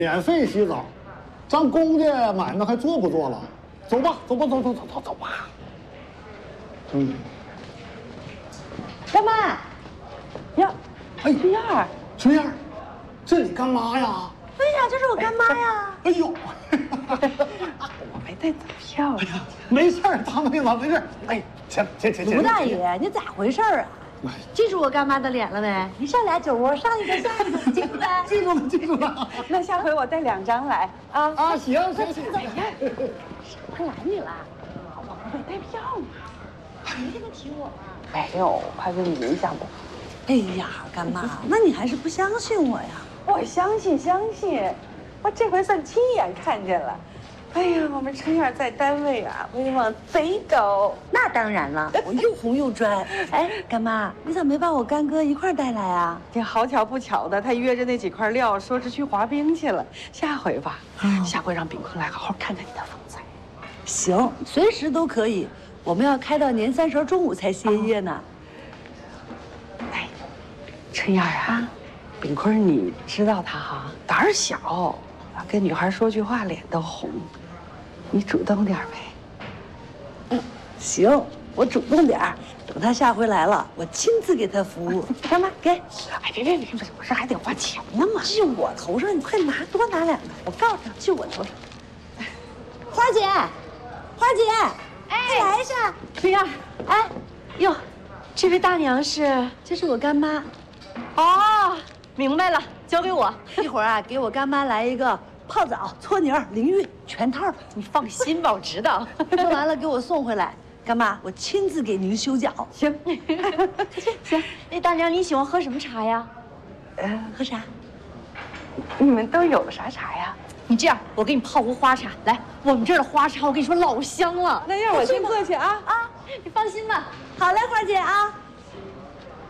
免费洗澡，咱公家买卖还做不做了？走吧，走吧，走吧。嗯。 干妈，呀， 哎， 春燕儿， 春燕儿，这你干妈呀？ 对呀，这是我干妈呀。 哎呦， 我没带走票呀。 没事儿，大妹子没事儿。哎，行， 卢大爷，你咋回事儿啊？记住我干妈的脸了没？你上俩酒窝，上一个下一个，记住没？ 记住了。 那下回我带2张来啊。 啊，行。 怎么样？谁拦你了？我不没带票嘛。没跟他提我吗？没有，怕给你影响不。哎呀，干妈，那你还是不相信我呀？我相信，我这回算亲眼看见了。哎呀，我们春燕在单位啊，威望贼高。那当然了，我又红又专。哎，干妈，你怎么没把我干哥一块带来啊？这好巧不巧的，他约着那几块料，说是去滑冰去了。下回吧，下回让炳坤来好好看看你的风采。行，随时都可以。我们要开到年30中午才歇业呢。哎，春燕啊，炳坤你知道他哈，胆儿小，跟女孩说句话脸都红。你主动点呗。行，我主动点儿。等他下回来了，我亲自给他服务。干妈，给。哎，别，我这还得花钱呢嘛。就我头上，你快拿，多拿2个。我告诉他，就我头上。花姐，哎，来一下。春燕，哎，哟，这位大娘是？这是我干妈。哦，明白了，交给我。一会儿啊，给我干妈来一个泡澡、搓泥、淋浴全套。你放心吧，我知道。做完了给我送回来。干妈，我亲自给您修脚。行，行。那大娘，你喜欢喝什么茶呀？喝啥？你们都有啥茶呀？你这样，我给你泡壶花茶。来，我们这儿的花茶，我跟你说老香了。那让我先过去啊。你放心吧。好嘞，花姐啊。